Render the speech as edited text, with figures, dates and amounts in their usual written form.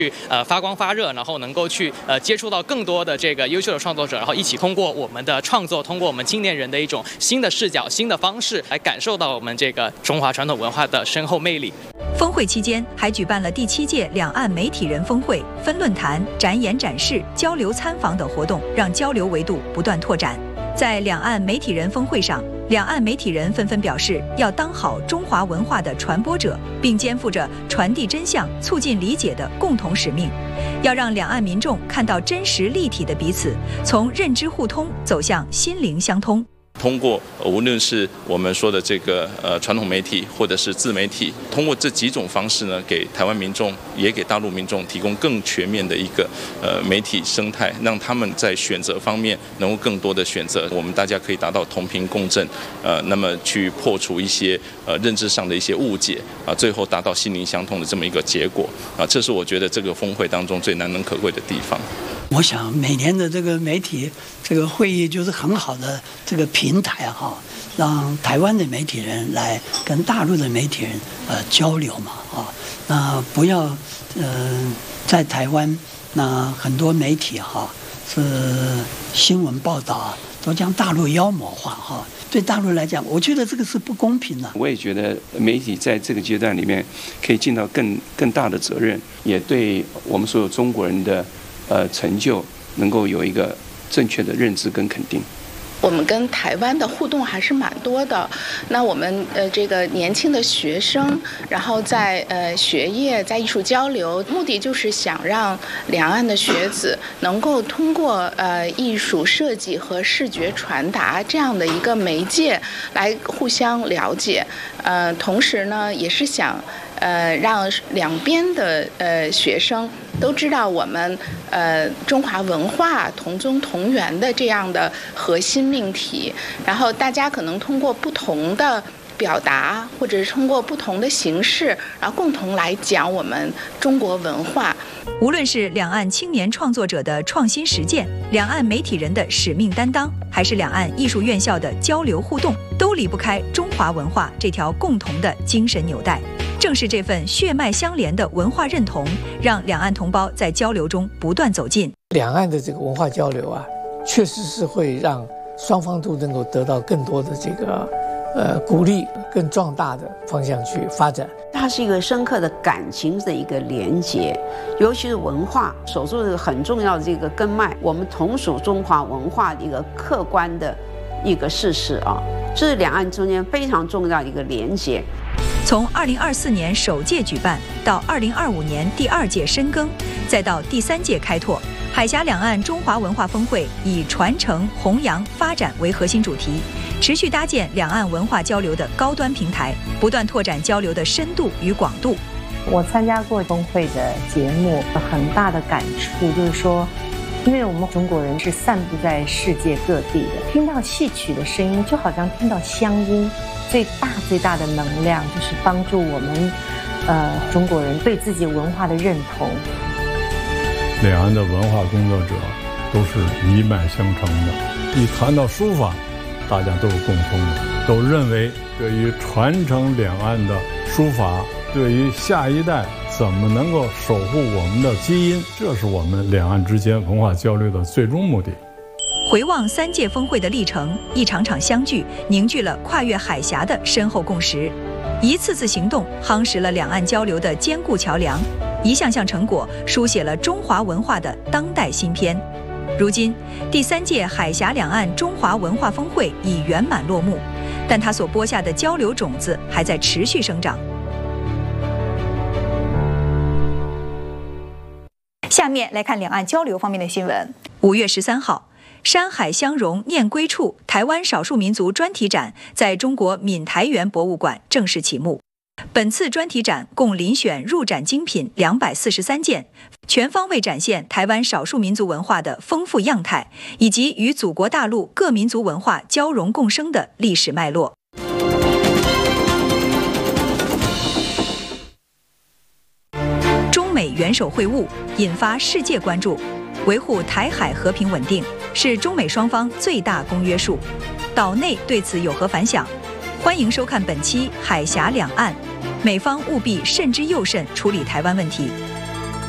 发光发热，然后能够去接触到更多的这个优秀的创作者，然后一起通过我们的创作，通过我们青年人的一种新的视角、新的方式来感受到我们这个中华传统文化的深厚魅力。 峰会期间还举办了第7届两岸媒体人峰会、分论坛、展演展示、交流参访等活动，让交流维度不断拓展。在两岸媒体人峰会上，两岸媒体人纷纷表示要当好中华文化的传播者，并肩负着传递真相、促进理解的共同使命，要让两岸民众看到真实立体的彼此，从认知互通走向心灵相通。 通过无论是我们说的这个传统媒体或者是自媒体，通过这几种方式呢，给台湾民众也给大陆民众提供更全面的一个媒体生态，让他们在选择方面能够更多的选择，我们大家可以达到同频共振，那么去破除一些认知上的一些误解最后达到心灵相通的这么一个结果这是我觉得这个峰会当中最难能可贵的地方。 我想每年的这个媒体这个会议就是很好的这个平台让台湾的媒体人来跟大陆的媒体人交流嘛那不要在台湾那很多媒体是新闻报道都将大陆妖魔化对大陆来讲，我觉得这个是不公平的。 我也觉得媒体在这个阶段里面可以尽到更大的责任，也对我们所有中国人的成就能够有一个正确的认知跟肯定。 我们跟台湾的互动还是蛮多的。那我们这个年轻的学生，然后在学业、在艺术交流，目的就是想让两岸的学子能够通过艺术设计和视觉传达这样的一个媒介来互相了解。同时呢，也是想让两边的学生都知道我们中华文化同宗同源的这样的核心命题，然后大家可能通过不同的表达，或者是通过不同的形式，然后共同来讲我们中国文化。 无论是两岸青年创作者的创新实践，两岸媒体人的使命担当，还是两岸艺术院校的交流互动，都离不开中华文化这条共同的精神纽带。正是这份血脉相连的文化认同，让两岸同胞在交流中不断走近。 两岸的这个文化交流确实是会让双方都能够得到更多的这个鼓励，更壮大的方向去发展。 它是一个深刻的感情的一个连结，尤其是文化守住这个很重要的这个根脉，我们同属中华文化的一个客观的一个事实这是两岸中间非常重要的一个连结。 从2024年首届举办到2025年第2届深耕，再到第3届开拓，海峡两岸中华文化峰会以传承、弘扬、发展为核心主题，持续搭建两岸文化交流的高端平台，不断拓展交流的深度与广度。 我参加过峰会的节目，很大的感触就是说，因为我们中国人是散布在世界各地的，听到戏曲的声音就好像听到乡音，最大的能量就是帮助我们中国人对自己文化的认同。 两岸的文化工作者都是一脉相承的，一谈到书法，大家都有共通的，都认为对于传承两岸的书法，对于下一代怎么能够守护我们的基因，这是我们两岸之间文化交流的最终目的。 回望3届峰会的历程，一场场相聚凝聚了跨越海峡的深厚共识，一次次行动夯实了两岸交流的坚固桥梁，一项项成果书写了中华文化的当代新篇。如今第3届海峡两岸中华文化峰会已圆满落幕，但它所播下的交流种子还在持续生长。下面来看两岸交流方面的新闻。5月13号，山海相融念归处台湾少数民族专题展在中国闽台园博物馆正式启幕。本次专题展共遴选入展精品243件，全方位展现台湾少数民族文化的丰富样态，以及与祖国大陆各民族文化交融共生的历史脉络。中美元首会晤引发世界关注，维护台海和平稳定是中美双方最大公约数。岛内对此有何反响？欢迎收看本期《海峡两岸》，美方务必慎之又慎处理台湾问题。